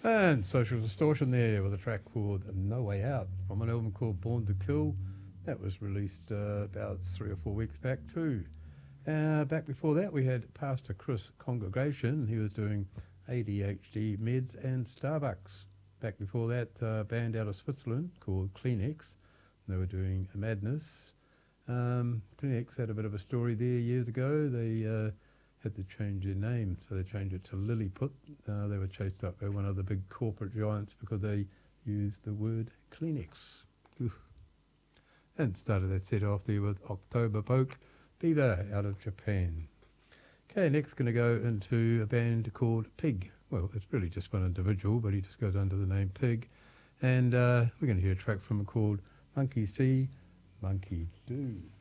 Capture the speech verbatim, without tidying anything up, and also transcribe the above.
And Social Distortion there with a track called No Way Out from an album called Born to Kill. That was released uh, about three or four weeks back too. Uh, back before that, we had Pastor Chris Congregation. He was doing A D H D meds and Starbucks. Back before that, a band out of Switzerland called Kleenex. They were doing Madness. Um, Kleenex had a bit of a story there years ago. They uh, had to change their name, so they changed it to Lilliput. Uh, they were chased up by one of the big corporate giants because they used the word Kleenex. Oof. And started that set off there with October Poke Beaver out of Japan. Okay, next going to go into a band called Pig. Well, it's really just one individual, but he just goes under the name Pig. And uh, we're going to hear a track from him called Monkey See, Monkey Do.